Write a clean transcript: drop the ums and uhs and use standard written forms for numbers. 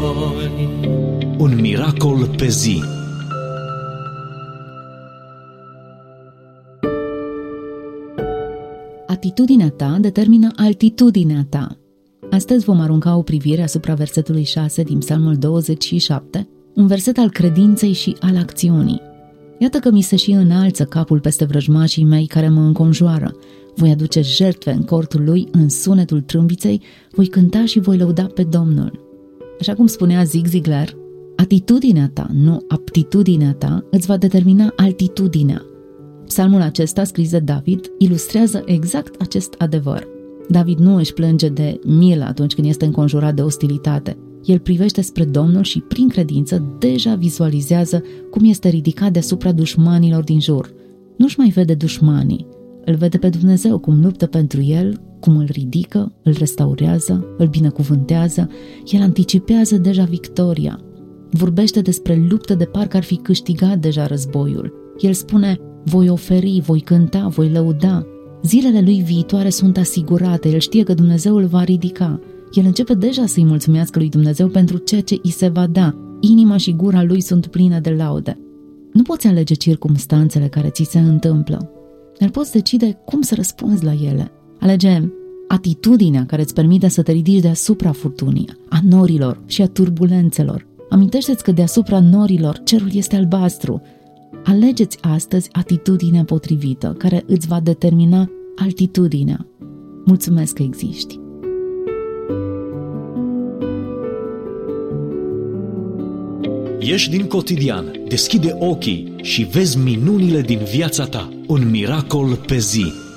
Un miracol pe zi. Atitudinea ta determină altitudinea ta. Astăzi vom arunca o privire asupra versetului 6 din Psalmul 27, un verset al credinței și al acțiunii. Iată că mi se și înalță capul peste vrăjmașii mei care mă înconjoară. Voi aduce jertfe în cortul lui, în sunetul trâmbiței, voi cânta și voi lăuda pe Domnul. Așa cum spunea Zig Ziglar, atitudinea ta, nu aptitudinea ta, îți va determina altitudinea. Psalmul acesta, scris de David, ilustrează exact acest adevăr. David nu își plânge de milă atunci când este înconjurat de ostilitate. El privește spre Domnul și, prin credință, deja vizualizează cum este ridicat deasupra dușmanilor din jur. Nu-și mai vede dușmanii, îl vede pe Dumnezeu cum luptă pentru el, cum îl ridică, îl restaurează, îl binecuvântează, el anticipează deja victoria. Vorbește despre luptă de parcă ar fi câștigat deja războiul. El spune, voi oferi, voi cânta, voi lăuda. Zilele lui viitoare sunt asigurate, el știe că Dumnezeu îl va ridica. El începe deja să-i mulțumească lui Dumnezeu pentru ceea ce îi se va da. Inima și gura lui sunt pline de laude. Nu poți alege circumstanțele care ți se întâmplă, dar poți decide cum să răspunzi la ele. Alege atitudinea care îți permite să te ridici deasupra furtunii, a norilor și a turbulențelor. Amintește-ți că deasupra norilor cerul este albastru. Alegeți astăzi atitudinea potrivită, care îți va determina altitudinea. Mulțumesc că existi! Ieși din cotidian, deschide ochii și vezi minunile din viața ta. Un miracol pe zi.